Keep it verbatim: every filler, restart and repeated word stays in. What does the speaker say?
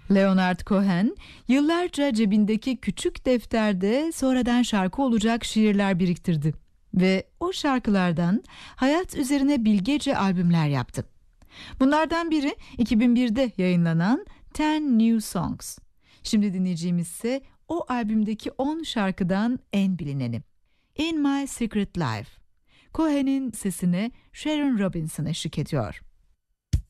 Leonard Cohen, yıllarca cebindeki küçük defterde sonradan şarkı olacak şiirler biriktirdi ve o şarkılardan hayat üzerine bilgece albümler yaptı. Bunlardan biri iki bin birde yayınlanan Ten New Songs. Şimdi dinleyeceğimiz ise o albümdeki on şarkıdan en bilineni. In My Secret Life. Cohen'in sesine Sharon Robinson eşlik ediyor.